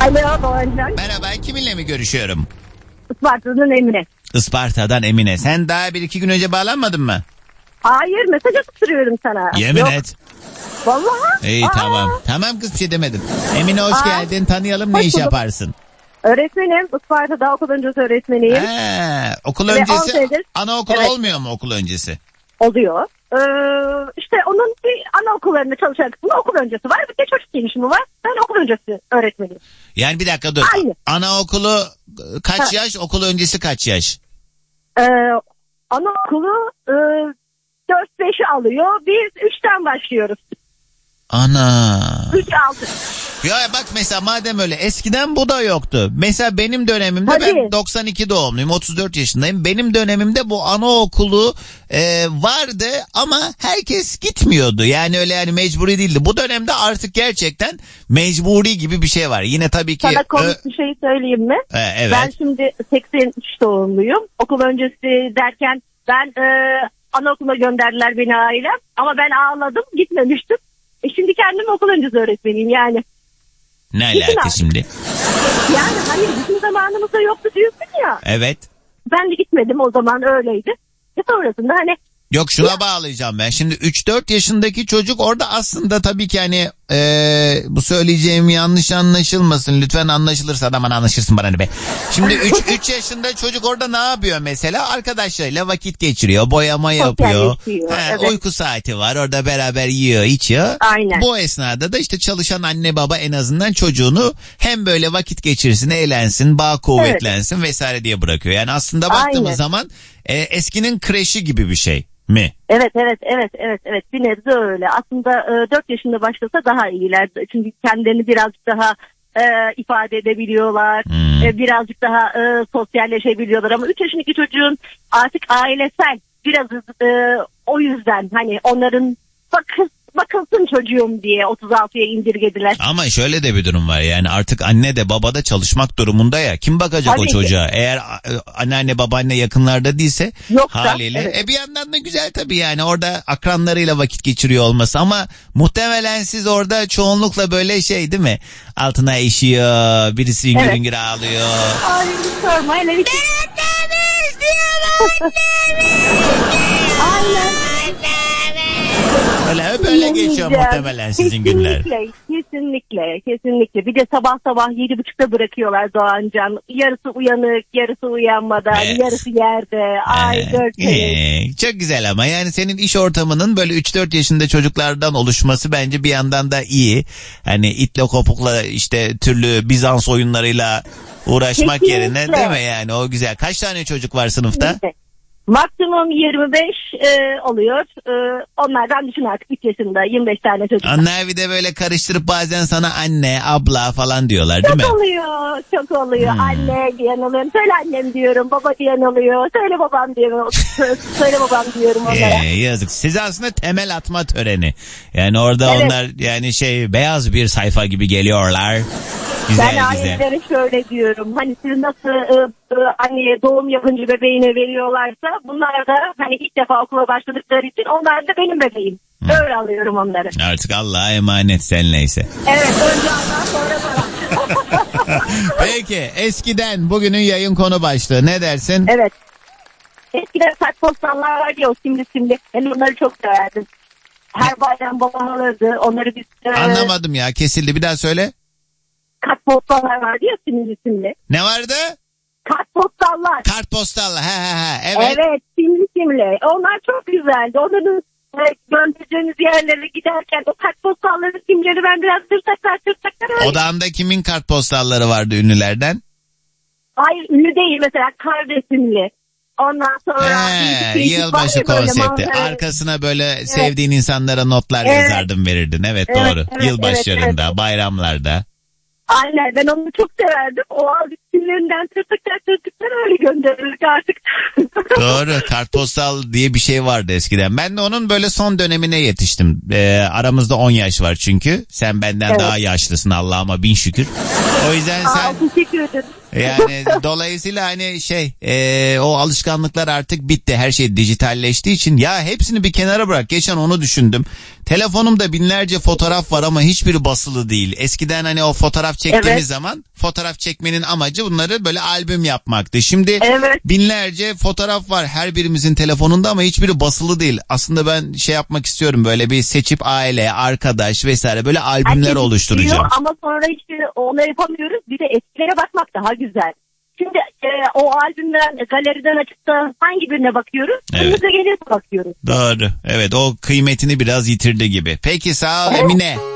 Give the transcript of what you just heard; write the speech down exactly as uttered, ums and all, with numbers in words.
Alo Doğancan. Merhaba, kiminle mi görüşüyorum? Isparta'dan Emine. Isparta'dan Emine. Sen daha bir iki gün önce bağlanmadın mı? Hayır, mesaj atıyorum sana. Yemin Yok. et. Vallahi. İyi Aa. tamam. Tamam kız, bir şey demedim. Emine hoş Aa. geldin. Tanıyalım, ne Hoş iş bulduk. yaparsın? Öğretmenim. Isparta'da okul öncesi öğretmeniyim. He, okul Ve on öncesi senedir- anaokulu Evet. olmuyor mu okul öncesi? Oluyor. Ee, işte onun bir anaokullarında çalışan kısmında okul öncesi var. Bir de çocuk gelişimi var. Ben okul öncesi öğretmeniyim. Yani bir dakika dur. Aynı. Anaokulu kaç Ha. yaş, okul öncesi kaç yaş? Ee, anaokulu e, dört beşi alıyor. Biz üçten başlıyoruz. Ana. üç altı. Ya bak mesela madem öyle, eskiden bu da yoktu. Mesela benim dönemimde, Tabii. ben doksan iki doğumluyum, otuz dört yaşındayım. Benim dönemimde bu anaokulu e, vardı ama herkes gitmiyordu. Yani öyle yani mecburi değildi. Bu dönemde artık gerçekten mecburi gibi bir şey var. Yine tabii ki. Sana komik ö- bir şey söyleyeyim mi? E, evet. Ben şimdi seksen üç doğumluyum. Okul öncesi derken ben e, anaokuluna gönderdiler beni ailem. Ama ben ağladım, gitmemiştim. E şimdi kendim okul öncesi öğretmeniyim yani. Ne Gittin alaka abi. şimdi? Yani hayır, bizim zamanımızda yoktu diyorsun ya. Evet. Ben de gitmedim, o zaman öyleydi. E sonrasında hani Yok, şuna bağlayacağım ben. Şimdi üç dört yaşındaki çocuk orada aslında tabii ki hani ee, bu söyleyeceğim yanlış anlaşılmasın. Lütfen anlaşılırsa da bana anlaşırsın bana ne be. Şimdi üç yaşında çocuk orada ne yapıyor mesela? Arkadaşlarıyla vakit geçiriyor. Boyama yapıyor. Sosyalleşiyor, Ha, evet. Uyku saati var. Orada beraber yiyor, içiyor. Aynen. Bu esnada da işte çalışan anne baba en azından çocuğunu hem böyle vakit geçirsin, eğlensin, bağ kuvvetlensin vesaire diye bırakıyor. Yani aslında baktığımız Aynen. zaman e, eskinin kreşi gibi bir şey mi? evet evet evet evet evet bir nebze öyle. Aslında e, dört yaşında başlasa daha iyiler. Çünkü kendilerini birazcık daha e, ifade edebiliyorlar. Hmm. E, birazcık daha e, sosyalleşebiliyorlar. Ama üç yaşındaki çocuğun artık ailesel biraz e, o yüzden hani onların bakın bakılsın çocuğum diye otuz altıya indirgediler. Ama şöyle de bir durum var, yani artık anne de baba da çalışmak durumunda ya. Kim bakacak Tabii o ki. çocuğa? Eğer e, anneanne babaanne yakınlarda değilse Yoksa, haliyle. evet. E bir yandan da güzel tabii, yani orada akranlarıyla vakit geçiriyor olması, ama muhtemelen siz orada çoğunlukla böyle şey değil mi? Altına işiyor, birisi hüngür Evet. hüngür ağlıyor. Ay sorma hele bir Aynen. Öyle böyle geçiyor muhtemelen sizin günler. Kesinlikle, kesinlikle, kesinlikle. Bir de sabah sabah yedi buçukta bırakıyorlar Doğancan. Yarısı uyanık, yarısı uyanmadan, Evet. yarısı yerde. Ay Ee, dört sene. ee, çok güzel ama yani senin iş ortamının böyle üç dört yaşında çocuklardan oluşması bence bir yandan da iyi. Hani itle kopukla işte türlü Bizans oyunlarıyla uğraşmak Kesinlikle. yerine, değil mi yani, o güzel. Kaç tane çocuk var sınıfta? Maksimum yirmi beş e, oluyor. E, onlardan düşün artık üç yaşında yirmi beş tane çocuk. Onlar bir de böyle karıştırıp bazen sana anne, abla falan diyorlar değil mi? Çok oluyor, çok oluyor. Hmm. Anne diyen oluyor. Söyle annem diyorum, baba diyen oluyor. Söyle babam diyorum. Söyle babam diyorum onlara. Ee, yazık. Size aslında temel atma töreni. Yani orada Evet. onlar yani şey, beyaz bir sayfa gibi geliyorlar. Güzel Ben güzel. ailelere şöyle diyorum. Hani siz nasıl e, e, anneye doğum yapınca bebeğine veriyorlarsa bunlar da hani ilk defa okula başladıkları için onlar da benim bebeğim. Öyle alıyorum onları. Artık Allah'a emanet, sen neyse. Evet, önce Allah sonra bana. Peki eskiden, bugünün yayın konu başlığı ne dersin? Evet. Eskiden kartpostallar vardı ya, o simli simli. Ben onları çok severdim. Her bayram babam alırdı. Onları biz... E, Anlamadım ya, kesildi, bir daha söyle. kartpostallar vardı ya, simli simli. Ne vardı? Kartpostallar. Kartpostal. He he he. Evet. Evet, simli simli. Onlar çok güzeldi. Onların e, göndereceğiniz yerlere giderken o kartpostalların simleri ben biraz tırtaklar tırtaklar öyle. Odağında kimin kartpostalları vardı ünlülerden? Hayır, ünlü değil, mesela kar resimli. Ondan sonra He, bir iki yılbaşı var ya böyle konsepti. manzara- Arkasına böyle sevdiğin insanlara notlar Evet. yazardın, verirdin. Evet, Evet, doğru. evet, Yılbaşlarında, evet, bayramlarda. Aynen, ben onu çok severdim. O resimlerinden tırtıklar tırtıklar öyle gönderirdik artık. Doğru, kartpostal diye bir şey vardı eskiden. Ben de onun böyle son dönemine yetiştim. Ee, aramızda on yaş var çünkü. Sen benden Evet. daha yaşlısın Allah'ıma bin şükür. O yüzden Aa, sen teşekkür ederim. Yani dolayısıyla hani şey e, o alışkanlıklar artık bitti. Her şey dijitalleştiği için ya hepsini bir kenara bırak. Geçen onu düşündüm. Telefonumda binlerce fotoğraf var ama hiçbiri basılı değil. Eskiden hani o fotoğraf çektiğimiz evet. zaman fotoğraf çekmenin amacı bunları böyle albüm yapmaktı. Şimdi evet. binlerce fotoğraf var her birimizin telefonunda ama hiçbiri basılı değil. Aslında ben şey yapmak istiyorum, böyle bir seçip aile, arkadaş vesaire böyle albümler Herkes oluşturacağım. Ama sonra hiçbir onu yapamıyoruz. Bir de eskilere bakmak daha güzel. Şimdi e, o albümden, galeriden açıp da hangi birine bakıyoruz? Evet. Önümüze gelirse bakıyoruz. Doğru. Evet, o kıymetini biraz yitirdi gibi. Peki sağ ol Emine.